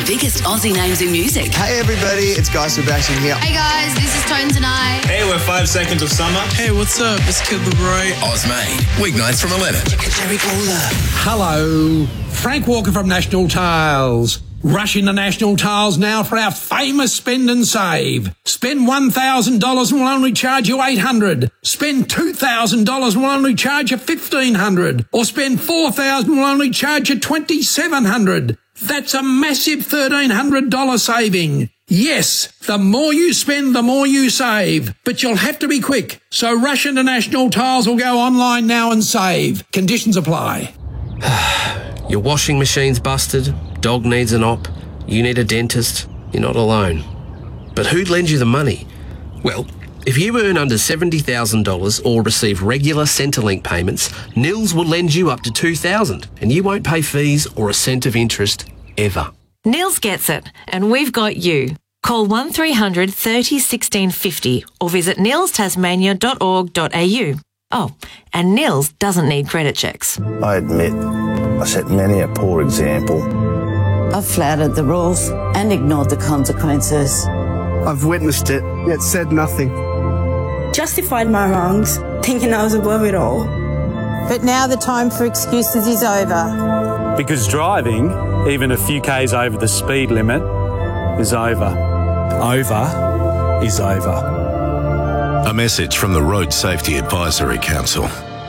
biggest Aussie names in music. Hey everybody, it's Guy Sebastian here. Hey guys, this is Tones and I. Hey, we're 5 Seconds of Summer. Hey, what's up? It's Kid Laroi. Ozmade, weeknights from 11. Jerry Bowler. Hello, Frank Walker from National Tiles. Rush into National Tiles now for our famous spend and save. Spend $1,000 and we'll only charge you $800. Spend $2,000 and we'll only charge you $1,500. Or spend $4,000 and we'll only charge you $2,700. That's a massive $1,300 saving. Yes, the more you spend, the more you save. But you'll have to be quick. So rush into National Tiles or go online now and save. Conditions apply. Your washing machine's busted, dog needs an op, you need a dentist, you're not alone. But who'd lend you the money? Well, if you earn under $70,000 or receive regular Centrelink payments, Nils will lend you up to $2,000 and you won't pay fees or a cent of interest ever. Nils gets it, and we've got you. Call 1300 30 16 50 or visit nilstasmania.org.au. Oh, and Nils doesn't need credit checks. I admit, I set many a poor example. I've flouted the rules and ignored the consequences. I've witnessed it, yet said nothing. Justified my wrongs, thinking I was above it all. But now the time for excuses is over. Because driving, even a few k's over the speed limit, is over. Over is over. A message from the Road Safety Advisory Council.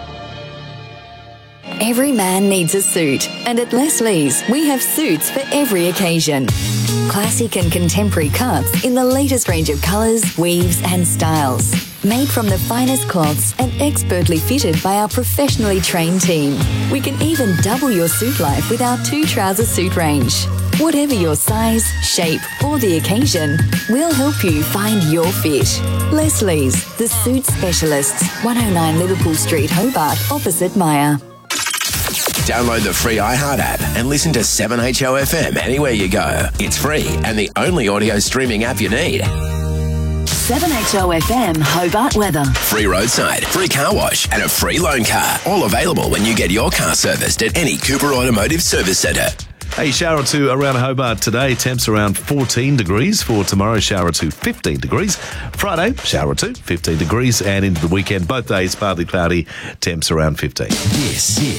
Every man needs a suit, and at Leslie's, we have suits for every occasion. Classic and contemporary cuts in the latest range of colours, weaves and styles. Made from the finest cloths and expertly fitted by our professionally trained team. We can even double your suit life with our 2-trouser suit range. Whatever your size, shape or the occasion, we'll help you find your fit. Leslie's, the suit specialists, 109 Liverpool Street, Hobart, opposite Myer. Download the free iHeart app and listen to 7HOFM anywhere you go. It's free and the only audio streaming app you need. 7HOFM Hobart weather. Free roadside, free car wash and a free loan car. All available when you get your car serviced at any Cooper Automotive Service Centre. A shower or two around Hobart today. Temps around 14 degrees. For tomorrow, shower or two, 15 degrees. Friday, shower or two, 15 degrees. And into the weekend, both days, partly cloudy. Temps around 15. Yes.